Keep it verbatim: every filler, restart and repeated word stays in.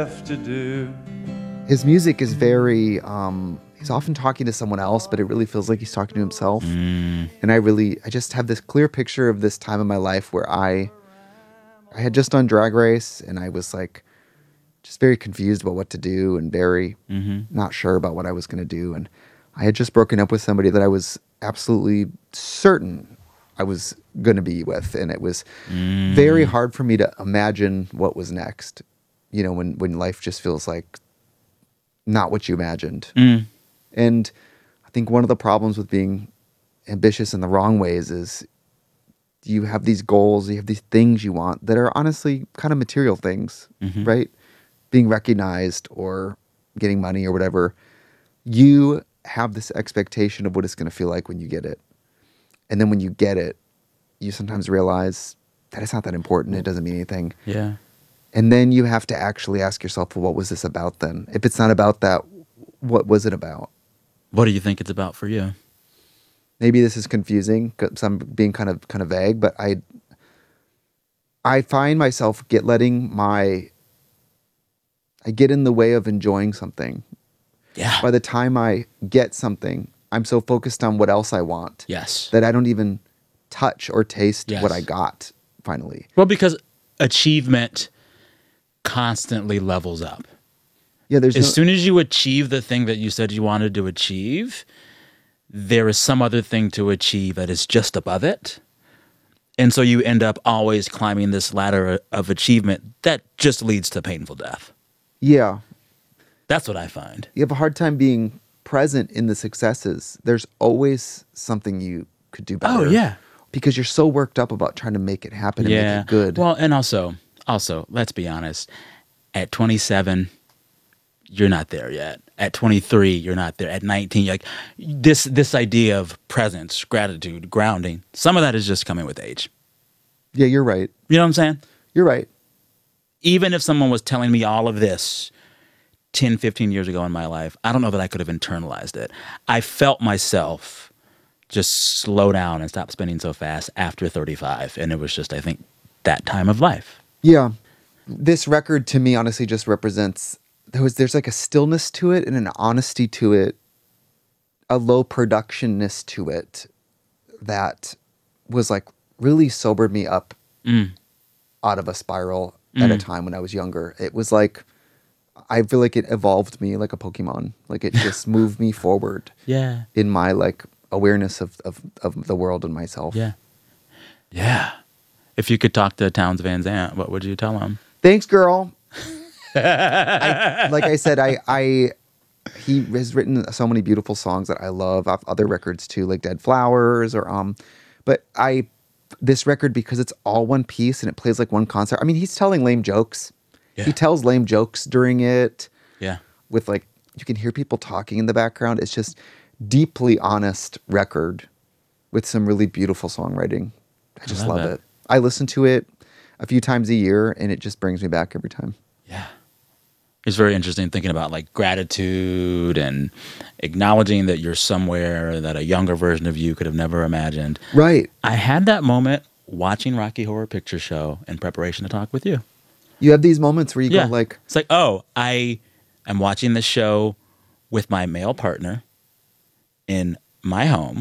to do. His music is very, um, he's often talking to someone else, but it really feels like he's talking to himself. Mm. And I really, I just have this clear picture of this time in my life where I, I had just done Drag Race and I was like, just very confused about what to do and very Mm-hmm. not sure about what I was going to do. And I had just broken up with somebody that I was absolutely certain I was going to be with. And it was Mm. very hard for me to imagine what was next. You know, when, when life just feels like not what you imagined. Mm. And I think one of the problems with being ambitious in the wrong ways is you have these goals, you have these things you want that are honestly kind of material things, Mhm. right? Being recognized or getting money or whatever. You have this expectation of what it's going to feel like when you get it. And then when you get it, you sometimes realize that it's not that important. It doesn't mean anything. Yeah. And then you have to actually ask yourself, well, what was this about then? If it's not about that, what was it about? What do you think it's about for you? Maybe this is confusing because I'm being kind of kind of vague, but I I find myself get letting my I get in the way of enjoying something. Yeah. By the time I get something, I'm so focused on what else I want Yes. that I don't even touch or taste Yes. what I got finally. Well, because achievement constantly levels up. Yeah, there's As no, soon as you achieve the thing that you said you wanted to achieve, there is some other thing to achieve that is just above it. And so you end up always climbing this ladder of achievement that just leads to painful death. yeah. That's what I find. You have a hard time being present in the successes. There's always something you could do better. Oh, yeah. Because you're so worked up about trying to make it happen and Yeah. make it good. Well, and also, also, let's be honest. At twenty-seven, you're not there yet. At twenty-three, you're not there. At nineteen, you're like this this idea of presence, gratitude, grounding, some of that is just coming with age. Yeah, you're right. You know what I'm saying? You're right. Even if someone was telling me all of this ten, fifteen years ago in my life, I don't know that I could have internalized it. I felt myself just slow down and stop spinning so fast after thirty-five. And it was just, I think, that time of life. Yeah. This record to me honestly just represents there was there's like a stillness to it and an honesty to it, a low productionness to it that was like really sobered me up Mm. out of a spiral at a Mm. time when I was younger. It was like I feel like it evolved me like a Pokemon. Like it just moved me forward Yeah. in my like awareness of, of, of the world and myself. Yeah. Yeah. If you could talk to Townes Van Zandt, what would you tell him? Thanks, girl. I, like I said, I, I he has written so many beautiful songs that I love. Off other records too, like Dead Flowers or um. But I this record because it's all one piece and it plays like one concert. I mean, he's telling lame jokes. Yeah. He tells lame jokes during it. Yeah. With like you can hear people talking in the background. It's just deeply honest record with some really beautiful songwriting. I just I love love it. it. I listen to it a few times a year and it just brings me back every time. Yeah. It's very interesting thinking about like gratitude and acknowledging that you're somewhere that a younger version of you could have never imagined. Right. I had that moment watching Rocky Horror Picture Show in preparation to talk with you. You have these moments where you Yeah. go like, It's like, oh, I am watching this show with my male partner in my home.